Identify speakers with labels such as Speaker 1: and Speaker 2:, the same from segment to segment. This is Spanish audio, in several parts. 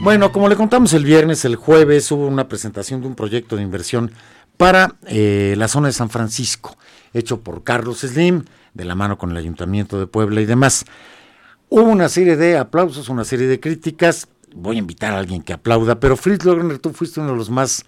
Speaker 1: Bueno, como le contamos el viernes, el jueves hubo una presentación de un proyecto de inversión para la zona de San Francisco, hecho por Carlos Slim, de la mano con el Ayuntamiento de Puebla y demás. Hubo una serie de aplausos, una serie de críticas. Voy a invitar a alguien que aplauda, pero Fritz Lochner, tú fuiste uno de los más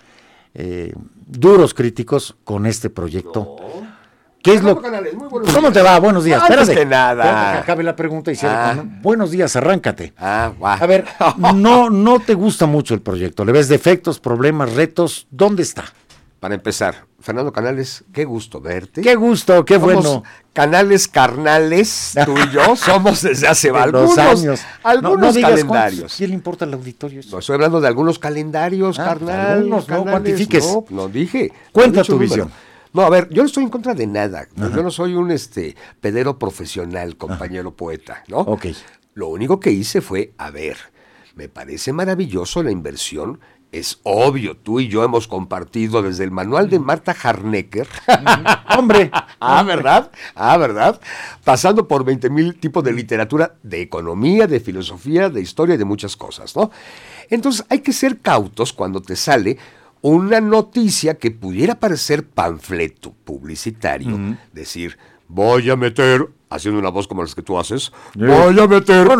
Speaker 1: duros críticos con este proyecto.
Speaker 2: No.
Speaker 1: ¿Qué es lo? ¿Cómo te va? Buenos días.
Speaker 2: Antes
Speaker 1: Espérate.
Speaker 2: que nada.
Speaker 1: Espérate que acabe la pregunta y cierre. Buenos días, arráncate.
Speaker 2: Guau.
Speaker 1: A ver, no te gusta mucho el proyecto. ¿Le ves defectos, problemas, retos? ¿Dónde está?
Speaker 2: Para empezar, Fernando Canales, qué gusto verte.
Speaker 1: Qué gusto, qué
Speaker 2: Somos
Speaker 1: bueno.
Speaker 2: Canales carnales, tú y yo, somos desde hace algunos
Speaker 1: años.
Speaker 2: Algunos
Speaker 1: digas
Speaker 2: calendarios.
Speaker 1: ¿Quién le importa al auditorio eso?
Speaker 2: No, estoy hablando de algunos calendarios, carnal.
Speaker 1: algunos, no
Speaker 2: canales,
Speaker 1: cuantifiques.
Speaker 2: No dije.
Speaker 1: Cuenta
Speaker 2: No he dicho
Speaker 1: tu
Speaker 2: número.
Speaker 1: visión.
Speaker 2: No, a ver, yo no estoy en contra de nada. Yo no soy un pedero profesional, compañero poeta, ¿no?
Speaker 1: Ok.
Speaker 2: Lo único que hice fue, me parece maravilloso la inversión. Es obvio, tú y yo hemos compartido desde el manual de Marta Harnecker.
Speaker 1: Hombre.
Speaker 2: ¿Verdad? ¿Verdad? Pasando por 20,000 tipos de literatura, de economía, de filosofía, de historia y de muchas cosas, ¿no? Entonces hay que ser cautos cuando te sale una noticia que pudiera parecer panfleto publicitario, decir, voy a meter, haciendo una voz como las que tú haces, voy a meter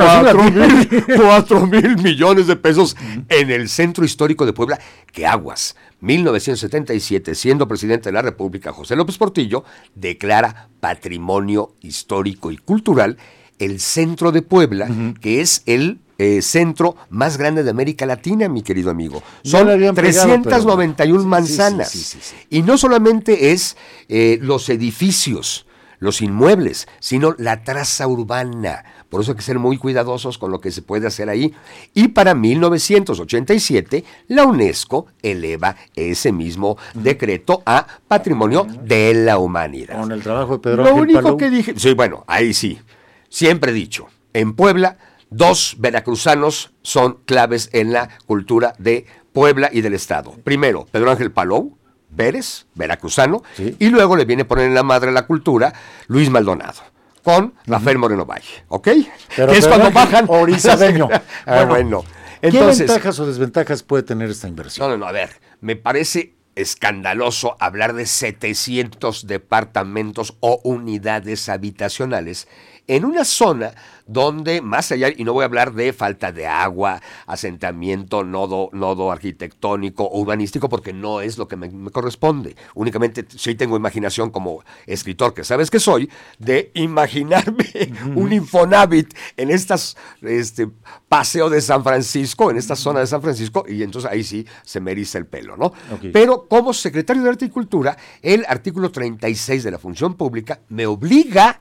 Speaker 2: 4,000 millones de pesos en el centro histórico de Puebla, que aguas, 1977, siendo presidente de la República, José López Portillo, declara patrimonio histórico y cultural el centro de Puebla, que es el centro más grande de América Latina, mi querido amigo. Son 391 manzanas. Sí. Y no solamente es los edificios, los inmuebles, sino la traza urbana. Por eso hay que ser muy cuidadosos con lo que se puede hacer ahí. Y para 1987, la UNESCO eleva ese mismo decreto a Patrimonio de la Humanidad.
Speaker 1: Con el trabajo de Pedro
Speaker 2: Lo
Speaker 1: Ángel
Speaker 2: único
Speaker 1: Palou.
Speaker 2: que dije, sí, bueno, ahí sí. Siempre he dicho, en Puebla, 2 veracruzanos son claves en la cultura de Puebla y del Estado. Primero, Pedro Ángel Palou Pérez, veracruzano, sí. Y luego le viene a poner en la madre la cultura Luis Maldonado, con Rafael Moreno Valle, ¿ok?
Speaker 1: Pero
Speaker 2: es cuando bajan.
Speaker 1: Orizabeño.
Speaker 2: Bueno.
Speaker 1: Entonces, ¿qué ventajas o desventajas puede tener esta inversión?
Speaker 2: No, a ver, me parece escandaloso hablar de 700 departamentos o unidades habitacionales en una zona donde, más allá, y no voy a hablar de falta de agua, asentamiento, nodo arquitectónico, urbanístico, porque no es lo que me corresponde. Únicamente sí tengo imaginación como escritor, que sabes que soy, de imaginarme un Infonavit en estas paseo de San Francisco, en esta zona de San Francisco, y entonces ahí sí se me eriza el pelo, ¿no? Okay. Pero como secretario de Arte y Cultura, el artículo 36 de la Función Pública me obliga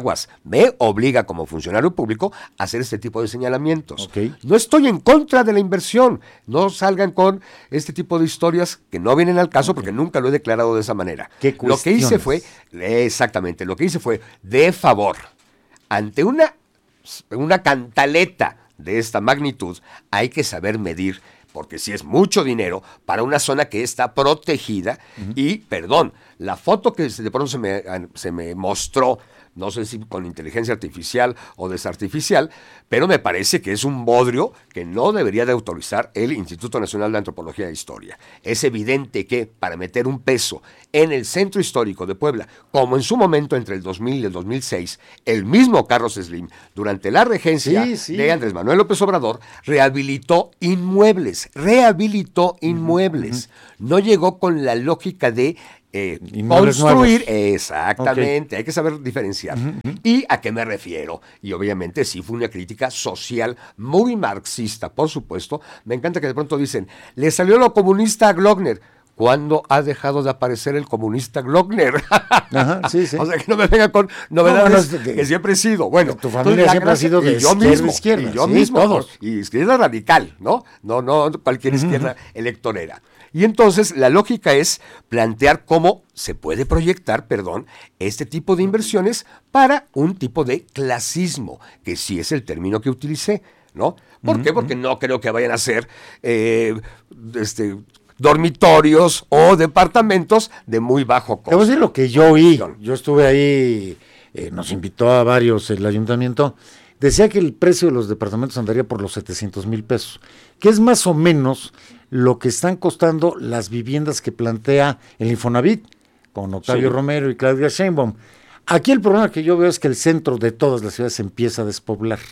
Speaker 2: como funcionario público a hacer este tipo de señalamientos. Okay. No estoy en contra de la inversión, no salgan con este tipo de historias que no vienen al caso, porque nunca lo he declarado de esa manera. Lo que hice fue, de favor, ante una cantaleta de esta magnitud, hay que saber medir, porque si es mucho dinero para una zona que está protegida, y, perdón, la foto que de pronto se me mostró, no sé si con inteligencia artificial o desartificial, pero me parece que es un bodrio que no debería de autorizar el Instituto Nacional de Antropología e Historia. Es evidente que para meter un peso en el centro histórico de Puebla, como en su momento entre el 2000 y el 2006, el mismo Carlos Slim, durante la regencia de Andrés Manuel López Obrador, rehabilitó inmuebles. No llegó con la lógica de construir, exactamente, hay que saber diferenciar. ¿Y a qué me refiero? Y obviamente sí fue una crítica social muy marxista, por supuesto. Me encanta que de pronto dicen, le salió lo comunista a Glockner. ¿Cuándo ha dejado de aparecer el comunista Glockner?
Speaker 1: Ajá, sí.
Speaker 2: O sea, que no me venga con novedades que siempre he sido. Bueno,
Speaker 1: tu familia siempre ha sido de izquierda.
Speaker 2: Y yo mismo, todos. Y izquierda radical, ¿no? No cualquier izquierda electorera. Y entonces la lógica es plantear cómo se puede proyectar, este tipo de inversiones para un tipo de clasismo, que sí es el término que utilicé, ¿no? ¿Por qué? Porque no creo que vayan a ser dormitorios o departamentos de muy bajo costo.
Speaker 1: Te voy a decir lo que yo oí. Yo estuve ahí, nos invitó a varios el ayuntamiento, decía que el precio de los departamentos andaría por los 700,000 pesos, que es más o menos lo que están costando las viviendas que plantea el Infonavit, con Octavio Romero y Claudia Sheinbaum. Aquí el problema que yo veo es que el centro de todas las ciudades se empieza a despoblar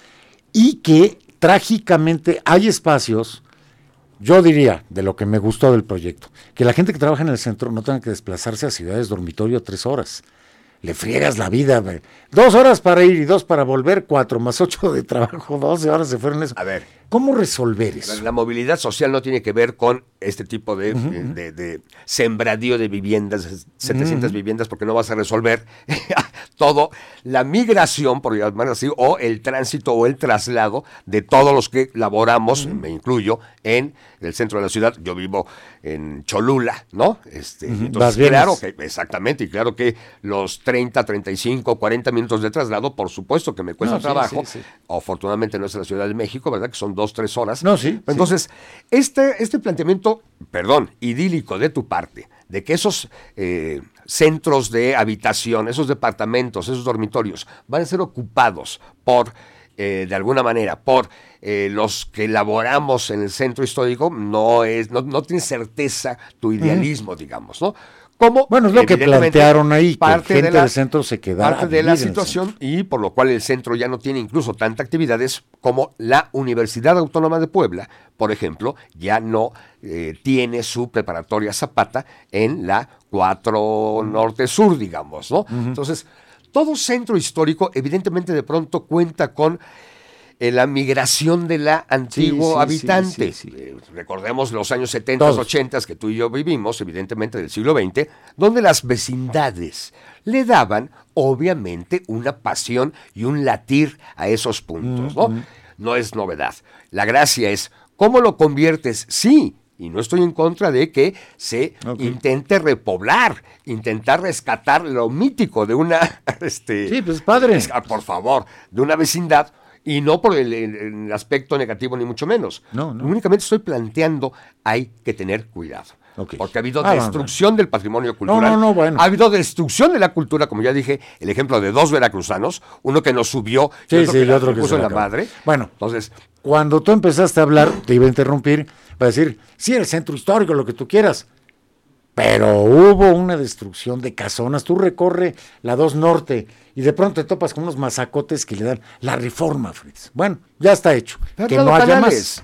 Speaker 1: y que trágicamente hay espacios, yo diría, de lo que me gustó del proyecto, que la gente que trabaja en el centro no tenga que desplazarse a ciudades dormitorio 3 horas. Le friegas la vida, 2 horas para ir y 2 para volver, 4 más 8 de trabajo, 12 horas se fueron eso.
Speaker 2: A ver,
Speaker 1: ¿cómo resolver eso?
Speaker 2: la movilidad social no tiene que ver con este tipo de sembradío de viviendas, 700 viviendas, porque no vas a resolver todo, la migración, por llamarlo así, o el tránsito o el traslado de todos los que laboramos, me incluyo, en el centro de la ciudad. Yo vivo en Cholula, ¿no? Entonces, claro que, exactamente, y claro que los 30, 35, 40 minutos de traslado, por supuesto que me cuesta trabajo. Sí. Afortunadamente no es en la Ciudad de México, ¿verdad? Que son 2, 3 horas.
Speaker 1: No, sí.
Speaker 2: Entonces, este planteamiento, idílico de tu parte, de que esos centros de habitación, esos departamentos, esos dormitorios, van a ser ocupados por, de alguna manera, por los que laboramos en el centro histórico, no tiene certeza tu idealismo, digamos, ¿no? Como,
Speaker 1: bueno, es lo que plantearon ahí, que gente del centro se quedara
Speaker 2: parte de la situación, y por lo cual el centro ya no tiene incluso tantas actividades como la Universidad Autónoma de Puebla, por ejemplo, ya no tiene su preparatoria Zapata en la 4 Norte Sur, digamos, ¿no? Entonces, todo centro histórico evidentemente de pronto cuenta con la migración de la antiguo habitante. Recordemos los años 70, 80 que tú y yo vivimos, evidentemente del siglo XX, donde las vecindades le daban, obviamente, una pasión y un latir a esos puntos, ¿no? No es novedad. La gracia es, ¿cómo lo conviertes? Sí, y no estoy en contra de que se intente repoblar, intentar rescatar lo mítico de una...
Speaker 1: sí, pues padre.
Speaker 2: Por favor, de una vecindad. Y no por el aspecto negativo, ni mucho menos.
Speaker 1: No.
Speaker 2: Únicamente estoy planteando, hay que tener cuidado. Porque ha habido destrucción del patrimonio cultural.
Speaker 1: Bueno.
Speaker 2: Ha habido destrucción de la cultura, como ya dije, el ejemplo de 2 veracruzanos, uno que nos subió y otro que puso en la madre.
Speaker 1: Bueno, entonces, cuando tú empezaste a hablar, te iba a interrumpir, para decir, sí, el centro histórico, lo que tú quieras. Pero hubo una destrucción de casonas. Tú recorre la 2 Norte y de pronto te topas con unos mazacotes que le dan la reforma, Fritz. Bueno, ya está hecho. Que no haya más.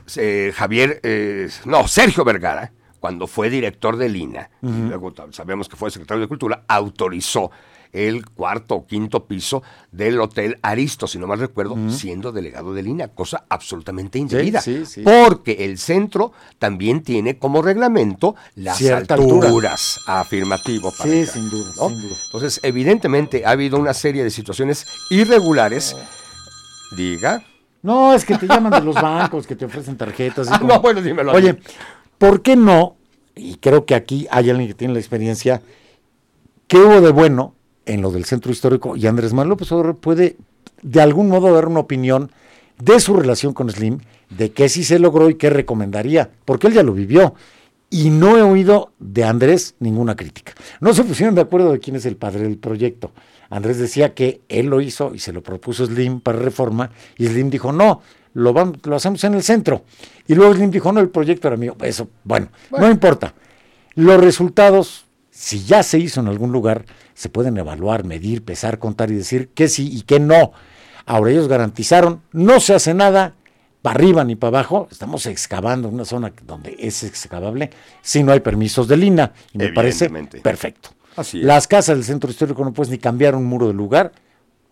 Speaker 2: Sergio Vergara, cuando fue director del INAH, y luego sabemos que fue secretario de Cultura, autorizó el 4º o 5º piso del Hotel Aristo, si no mal recuerdo, siendo delegado del INAH, cosa absolutamente indebida.
Speaker 1: Sí.
Speaker 2: Porque el centro también tiene como reglamento las alturas. Afirmativo.
Speaker 1: Sí, sin duda.
Speaker 2: Entonces, evidentemente, ha habido una serie de situaciones irregulares. Diga.
Speaker 1: No, es que te llaman de los bancos, que te ofrecen tarjetas. Y
Speaker 2: no, bueno, dímelo.
Speaker 1: Oye, ¿por qué no? Y creo que aquí hay alguien que tiene la experiencia. ¿Qué hubo de bueno en lo del centro histórico? Y Andrés Manuel López Obrador puede de algún modo dar una opinión de su relación con Slim, de qué sí se logró y qué recomendaría, porque él ya lo vivió. Y no he oído de Andrés ninguna crítica. No se pusieron de acuerdo de quién es el padre del proyecto. Andrés decía que él lo hizo y se lo propuso Slim para reforma, y Slim dijo, no, lo hacemos en el centro. Y luego Slim dijo, no, el proyecto era mío. Eso, bueno, no importa. Los resultados, si ya se hizo en algún lugar, se pueden evaluar, medir, pesar, contar y decir que sí y que no. Ahora ellos garantizaron, no se hace nada, para arriba ni para abajo, estamos excavando una zona donde es excavable, si no hay permisos del INAH, y me parece perfecto.
Speaker 2: Así es.
Speaker 1: Las casas del centro histórico no puedes ni cambiar un muro del lugar,